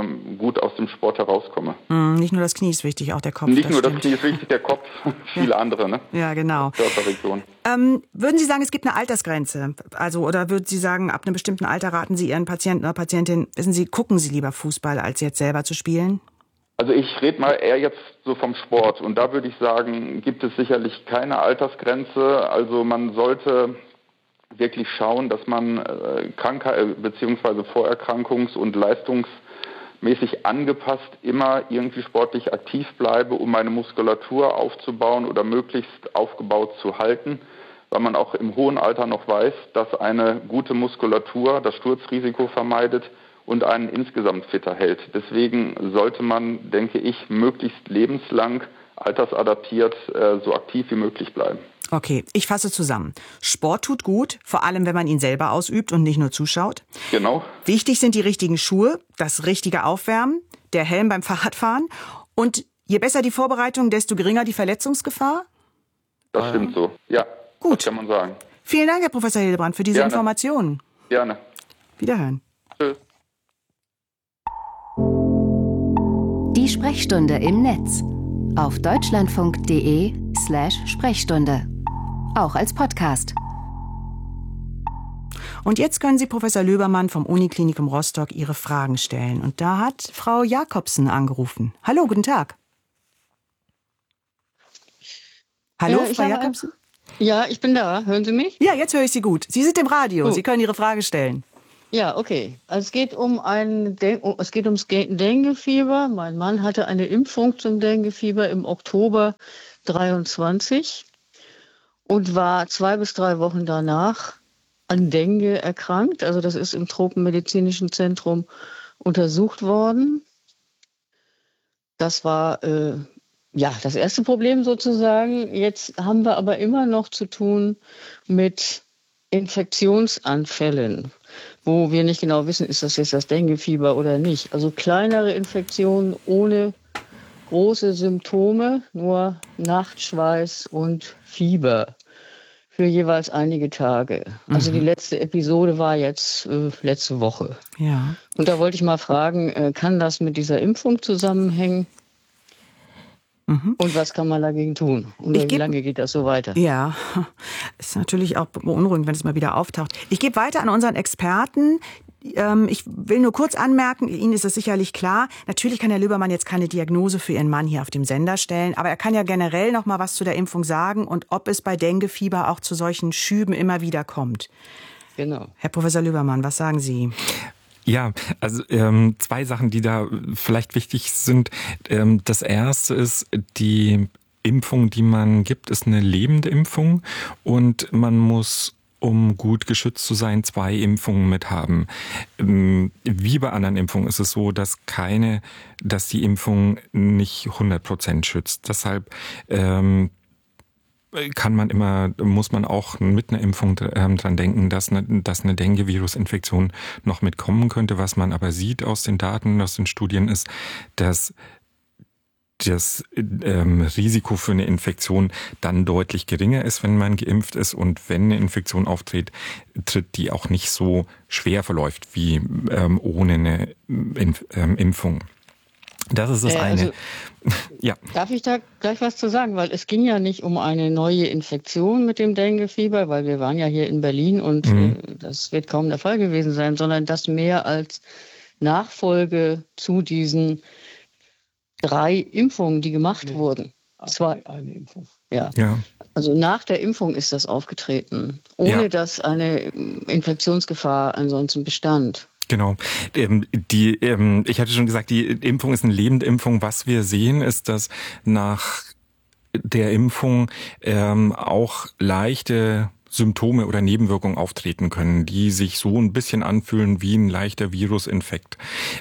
gut aus dem Sport herauskomme. Nicht nur das Knie ist wichtig, auch der Kopf. Nicht nur das Knie ist wichtig, der Kopf, viele andere, ne? Ja, genau. Körperregionen. Würden Sie sagen, es gibt eine Altersgrenze? Also, oder würden Sie sagen, ab einem bestimmten Alter raten Sie Ihren Patienten oder Patientin, wissen Sie, gucken Sie lieber Fußball, als jetzt selber zu spielen? Also ich rede mal eher jetzt so vom Sport und da würde ich sagen, gibt es sicherlich keine Altersgrenze. Also man sollte wirklich schauen, dass man beziehungsweise vorerkrankungs- und leistungsmäßig angepasst immer irgendwie sportlich aktiv bleibe, um meine Muskulatur aufzubauen oder möglichst aufgebaut zu halten, weil man auch im hohen Alter noch weiß, dass eine gute Muskulatur das Sturzrisiko vermeidet und einen insgesamt fitter hält. Deswegen sollte man, denke ich, möglichst lebenslang altersadaptiert so aktiv wie möglich bleiben. Okay, ich fasse zusammen. Sport tut gut, vor allem wenn man ihn selber ausübt und nicht nur zuschaut. Genau. Wichtig sind die richtigen Schuhe, das richtige Aufwärmen, der Helm beim Fahrradfahren. Und je besser die Vorbereitung, desto geringer die Verletzungsgefahr? Das stimmt so, ja. Gut. Das kann man sagen. Vielen Dank, Herr Professor Hildebrand, für diese Informationen. Gerne. Wiederhören. Tschüss. Die Sprechstunde im Netz. Auf deutschlandfunk.de/Sprechstunde. Auch als Podcast. Und jetzt können Sie Professor Löbermann vom Uniklinikum Rostock Ihre Fragen stellen. Und da hat Frau Jakobsen angerufen. Hallo, guten Tag. Hallo, Frau Jakobsen? Ja, ich bin da. Hören Sie mich? Ja, jetzt höre ich Sie gut. Sie sind im Radio. Sie können Ihre Frage stellen. Ja, okay. Also es geht ums Denguefieber. Mein Mann hatte eine Impfung zum Denguefieber im Oktober 23 und war 2 bis 3 Wochen danach an Dengue erkrankt. Also das ist im Tropenmedizinischen Zentrum untersucht worden. Das war Ja, das erste Problem sozusagen. Jetzt haben wir aber immer noch zu tun mit Infektionsanfällen, wo wir nicht genau wissen, ist das jetzt das Denguefieber oder nicht. Also kleinere Infektionen ohne große Symptome, nur Nachtschweiß und Fieber für jeweils einige Tage. Also die letzte Episode war jetzt letzte Woche. Ja. Und da wollte ich mal fragen, kann das mit dieser Impfung zusammenhängen? Und was kann man dagegen tun? Und wie lange geht das so weiter? Ja, ist natürlich auch beunruhigend, wenn es mal wieder auftaucht. Ich gebe weiter an unseren Experten. Ich will nur kurz anmerken, Ihnen ist es sicherlich klar, natürlich kann Herr Löbermann jetzt keine Diagnose für Ihren Mann hier auf dem Sender stellen, aber er kann ja generell noch mal was zu der Impfung sagen und ob es bei Denguefieber auch zu solchen Schüben immer wieder kommt. Genau. Herr Professor Löbermann, was sagen Sie? Ja, also 2 Sachen, die da vielleicht wichtig sind. Das erste ist, die Impfung, die man gibt, ist eine lebende Impfung und man muss, um gut geschützt zu sein, 2 Impfungen mit haben. Wie bei anderen Impfungen ist es so, dass die Impfung nicht 100% schützt. Deshalb muss man auch mit einer Impfung dran denken, dass eine Dengue-Virus-Infektion noch mitkommen könnte. Was man aber sieht aus den Daten, aus den Studien ist, dass das Risiko für eine Infektion dann deutlich geringer ist, wenn man geimpft ist und wenn eine Infektion auftritt, die auch nicht so schwer verläuft wie ohne eine Impfung. Das ist das eine. Also, ja. Darf ich da gleich was zu sagen? Weil es ging ja nicht um eine neue Infektion mit dem Denguefieber, weil wir waren ja hier in Berlin und das wird kaum der Fall gewesen sein, sondern das mehr als Nachfolge zu diesen 3 Impfungen, die gemacht wurden. Das war eine Impfung. Ja. Also nach der Impfung ist das aufgetreten, ohne dass eine Infektionsgefahr ansonsten bestand. Genau. Ich hatte schon gesagt, die Impfung ist eine lebende Impfung. Was wir sehen, ist, dass nach der Impfung auch leichte Symptome oder Nebenwirkungen auftreten können, die sich so ein bisschen anfühlen wie ein leichter Virusinfekt.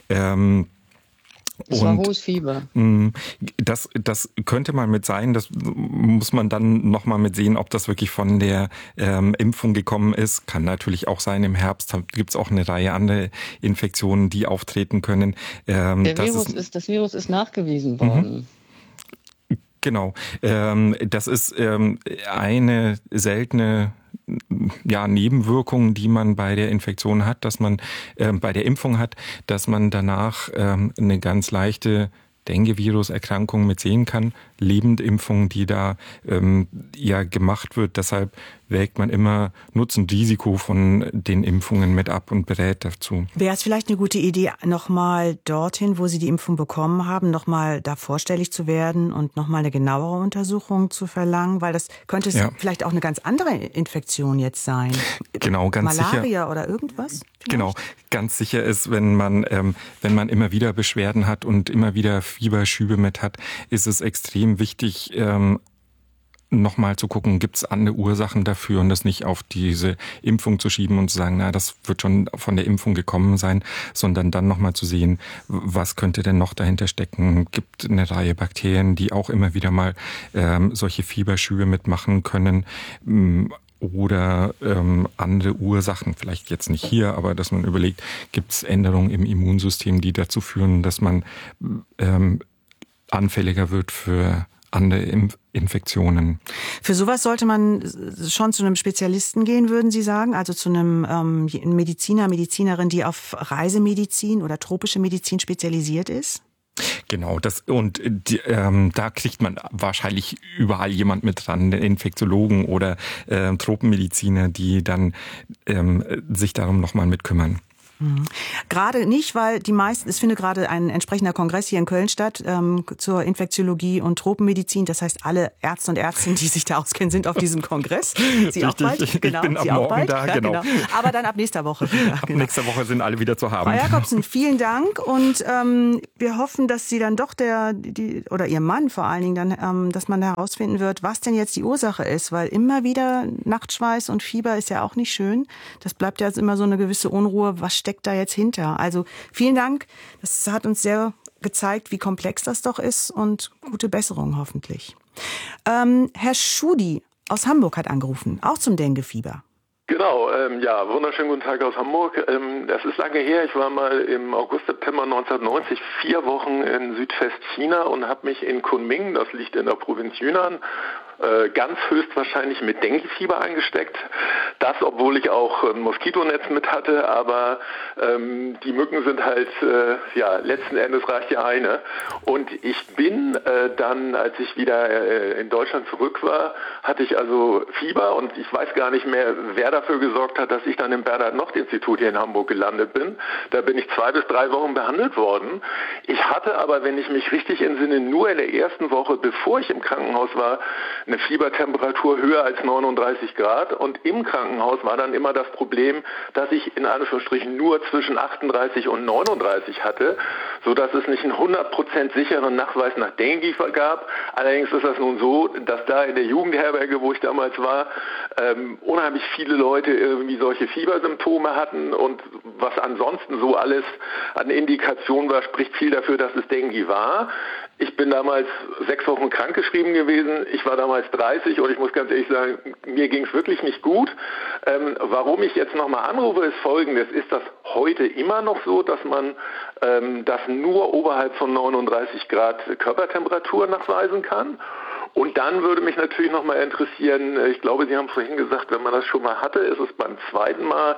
Es war hohes Fieber. Das könnte mal mit sein. Das muss man dann nochmal mit sehen, ob das wirklich von der Impfung gekommen ist. Kann natürlich auch sein, im Herbst gibt es auch eine Reihe andere Infektionen, die auftreten können. Das Virus ist nachgewiesen worden. Genau. Das ist eine seltene Nebenwirkung, die man bei der Infektion hat, dass man bei der Impfung hat, dass man danach eine ganz leichte Dengue-Virus-Erkrankung mit sehen kann. Lebendimpfung, die da gemacht wird. Deshalb wägt man immer Nutzen und Risiko von den Impfungen mit ab und berät dazu. Wäre es vielleicht eine gute Idee, nochmal dorthin, wo Sie die Impfung bekommen haben, nochmal da vorstellig zu werden und nochmal eine genauere Untersuchung zu verlangen? Weil das könnte vielleicht auch eine ganz andere Infektion jetzt sein. Genau, ganz sicher. Malaria oder irgendwas? Vielleicht? Genau, ganz sicher ist, wenn man immer wieder Beschwerden hat und immer wieder Fieberschübe mit hat, ist es extrem wichtig, nochmal zu gucken, gibt es andere Ursachen dafür und das nicht auf diese Impfung zu schieben und zu sagen, das wird schon von der Impfung gekommen sein, sondern dann nochmal zu sehen, was könnte denn noch dahinter stecken. Gibt eine Reihe Bakterien, die auch immer wieder mal solche Fieberschübe mitmachen können. Oder andere Ursachen, vielleicht jetzt nicht hier, aber dass man überlegt, gibt es Änderungen im Immunsystem, die dazu führen, dass man anfälliger wird für andere Infektionen. Für sowas sollte man schon zu einem Spezialisten gehen, würden Sie sagen? Also zu einem Medizinerin, die auf Reisemedizin oder tropische Medizin spezialisiert ist? Genau, da kriegt man wahrscheinlich überall jemand mit dran, Infektiologen oder Tropenmediziner, die dann sich darum nochmal mit kümmern. Gerade nicht, weil es findet gerade ein entsprechender Kongress hier in Köln statt zur Infektiologie und Tropenmedizin. Das heißt, alle Ärzte und Ärztinnen, die sich da auskennen, sind auf diesem Kongress. Sie auch bald? Genau, ich bin ab morgen da, genau. Aber dann ab nächster Woche wieder. Ab nächster Woche sind alle wieder zu haben. Frau Jakobsen, vielen Dank und wir hoffen, dass Sie dann doch oder Ihr Mann vor allen Dingen dann, dass man herausfinden wird, was denn jetzt die Ursache ist, weil immer wieder Nachtschweiß und Fieber ist ja auch nicht schön. Das bleibt ja jetzt immer so eine gewisse Unruhe. Was steckt da jetzt hinter? Also vielen Dank. Das hat uns sehr gezeigt, wie komplex das doch ist und gute Besserung hoffentlich. Herr Schudi aus Hamburg hat angerufen, auch zum Dengue-Fieber. Genau, wunderschönen guten Tag aus Hamburg. Das ist lange her. Ich war mal im August, September 1990 4 Wochen in Südwestchina und habe mich in Kunming, das liegt in der Provinz Yunnan, ganz höchstwahrscheinlich mit Denguefieber eingesteckt. Das, obwohl ich auch ein Moskitonetz mit hatte, aber die Mücken sind halt, letzten Endes reicht ja eine. Und ich bin dann, als ich wieder in Deutschland zurück war, hatte ich also Fieber und ich weiß gar nicht mehr, wer dafür gesorgt hat, dass ich dann im Bernhard-Nocht-Institut hier in Hamburg gelandet bin. Da bin ich 2 bis 3 Wochen behandelt worden. Ich hatte aber, wenn ich mich richtig entsinne, nur in der ersten Woche, bevor ich im Krankenhaus war, eine Fiebertemperatur höher als 39 Grad und im Krankenhaus war dann immer das Problem, dass ich in Anführungsstrichen nur zwischen 38 und 39 hatte, sodass es nicht einen 100% sicheren Nachweis nach Dengue gab. Allerdings ist das nun so, dass da in der Jugendherberge, wo ich damals war, unheimlich viele Leute irgendwie solche Fiebersymptome hatten und was ansonsten so alles an Indikationen war, spricht viel dafür, dass es Dengue war. Ich bin damals 6 Wochen krankgeschrieben gewesen. Ich war damals 30 und ich muss ganz ehrlich sagen, mir ging es wirklich nicht gut. Warum ich jetzt nochmal anrufe, ist Folgendes. Ist das heute immer noch so, dass man das nur oberhalb von 39 Grad Körpertemperatur nachweisen kann? Und dann würde mich natürlich nochmal interessieren, ich glaube, Sie haben vorhin gesagt, wenn man das schon mal hatte, ist es beim zweiten Mal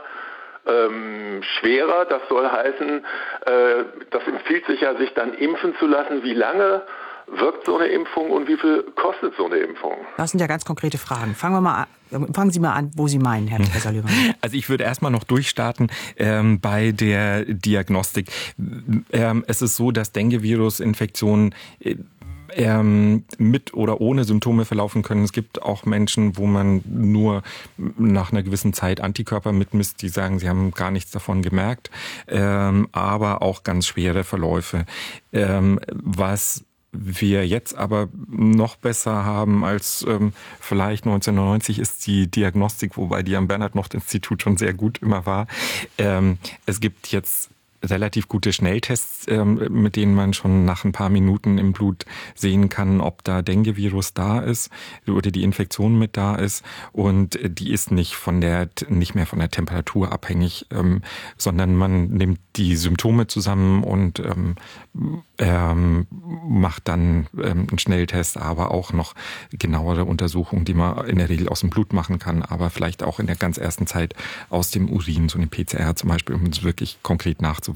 schwerer. Das soll heißen, das empfiehlt sich ja, sich dann impfen zu lassen. Wie lange wirkt so eine Impfung und wie viel kostet so eine Impfung? Das sind ja ganz konkrete Fragen. Fangen Sie mal an, wo Sie meinen, Herr Professor Löwen. Also ich würde erstmal noch durchstarten bei der Diagnostik. Es ist so, dass Dengue-Virus-Infektionen mit oder ohne Symptome verlaufen können. Es gibt auch Menschen, wo man nur nach einer gewissen Zeit Antikörper mitmisst, die sagen, sie haben gar nichts davon gemerkt, aber auch ganz schwere Verläufe. Was wir jetzt aber noch besser haben als vielleicht 1990 ist die Diagnostik, wobei die am Bernhard-Nocht-Institut schon sehr gut immer war. Es gibt jetzt relativ gute Schnelltests, mit denen man schon nach ein paar Minuten im Blut sehen kann, ob da Dengue-Virus da ist oder die Infektion mit da ist. Und die ist nicht mehr von der Temperatur abhängig, sondern man nimmt die Symptome zusammen und macht dann einen Schnelltest, aber auch noch genauere Untersuchungen, die man in der Regel aus dem Blut machen kann, aber vielleicht auch in der ganz ersten Zeit aus dem Urin, so eine PCR zum Beispiel, um es wirklich konkret nachzuweisen.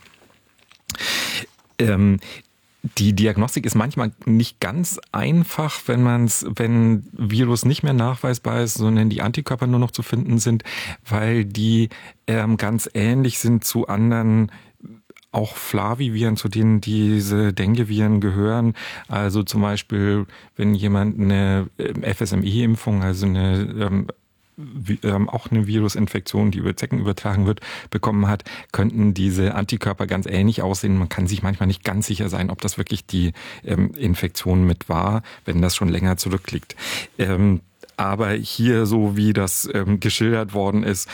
Die Diagnostik ist manchmal nicht ganz einfach, wenn Virus nicht mehr nachweisbar ist, sondern die Antikörper nur noch zu finden sind, weil die ganz ähnlich sind zu anderen auch Flaviviren, zu denen diese Dengue-Viren gehören. Also zum Beispiel, wenn jemand eine FSME-Impfung, also auch eine Virusinfektion, die über Zecken übertragen wird, bekommen hat, könnten diese Antikörper ganz ähnlich aussehen. Man kann sich manchmal nicht ganz sicher sein, ob das wirklich die Infektion mit war, wenn das schon länger zurückliegt. Aber hier, so wie das geschildert worden ist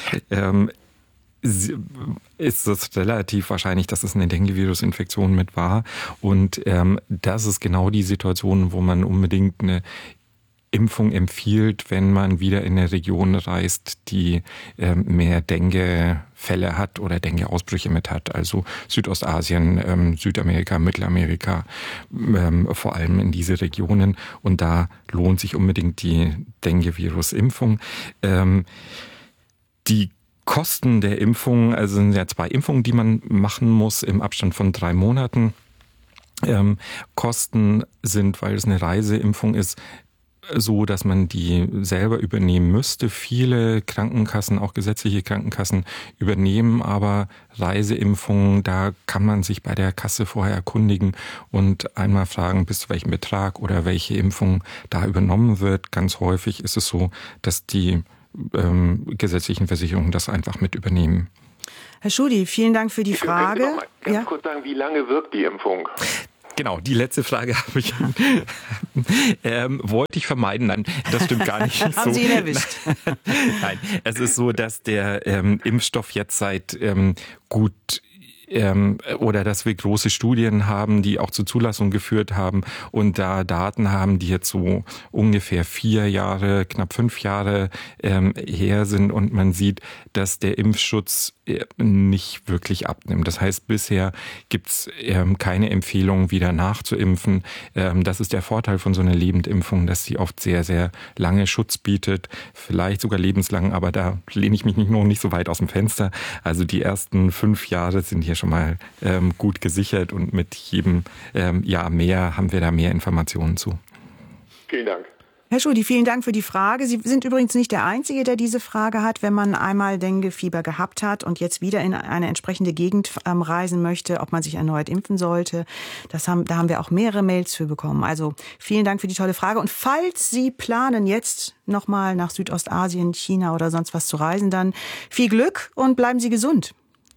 es relativ wahrscheinlich, dass es eine Dengue-Virus-Infektion mit war. Und das ist genau die Situation, wo man unbedingt eine Impfung empfiehlt, wenn man wieder in eine Region reist, die mehr Dengue-Fälle hat oder Dengue-Ausbrüche mit hat. Also Südostasien, Südamerika, Mittelamerika, vor allem in diese Regionen. Und da lohnt sich unbedingt die Dengue-Virus-Impfung. Die Kosten der Impfung, also sind ja 2 Impfungen, die man machen muss im Abstand von 3 Monaten. Kosten sind, weil es eine Reiseimpfung ist, so, dass man die selber übernehmen müsste. Viele Krankenkassen, auch gesetzliche Krankenkassen, übernehmen aber Reiseimpfungen. Da kann man sich bei der Kasse vorher erkundigen und einmal fragen, bis zu welchem Betrag oder welche Impfung da übernommen wird. Ganz häufig ist es so, dass die gesetzlichen Versicherungen das einfach mit übernehmen. Herr Schudi, vielen Dank für die Frage. Können Sie noch mal ganz kurz sagen, wie lange wirkt die Impfung? Genau, die letzte Frage habe ich wollte ich vermeiden. Nein, das stimmt gar nicht. Haben Sie ihn erwischt? Nein, es ist so, dass der Impfstoff jetzt seit gut oder dass wir große Studien haben, die auch zur Zulassung geführt haben und da Daten haben, die jetzt so ungefähr 4 Jahre, knapp 5 Jahre her sind und man sieht, dass der Impfschutz nicht wirklich abnimmt. Das heißt, bisher gibt's keine Empfehlung, wieder nachzuimpfen. Das ist der Vorteil von so einer Lebendimpfung, dass sie oft sehr, sehr lange Schutz bietet, vielleicht sogar lebenslang, aber da lehne ich mich noch nicht so weit aus dem Fenster. Also die ersten 5 Jahre sind hier schon mal gut gesichert und mit jedem Jahr mehr haben wir da mehr Informationen zu. Vielen Dank. Herr Schudi, vielen Dank für die Frage. Sie sind übrigens nicht der Einzige, der diese Frage hat. Wenn man einmal Denguefieber gehabt hat und jetzt wieder in eine entsprechende Gegend reisen möchte, ob man sich erneut impfen sollte, da haben wir auch mehrere Mails für bekommen. Also vielen Dank für die tolle Frage. Und falls Sie planen, jetzt nochmal nach Südostasien, China oder sonst was zu reisen, dann viel Glück und bleiben Sie gesund.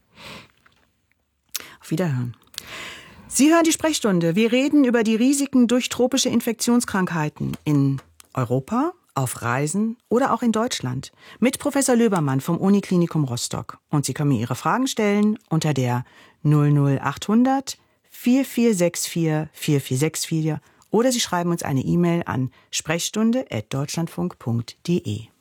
Auf Wiederhören. Sie hören die Sprechstunde. Wir reden über die Risiken durch tropische Infektionskrankheiten in Europa, auf Reisen oder auch in Deutschland mit Professor Löbermann vom Uniklinikum Rostock. Und Sie können mir Ihre Fragen stellen unter der 00800 4464 4464 oder Sie schreiben uns eine E-Mail an sprechstunde@deutschlandfunk.de.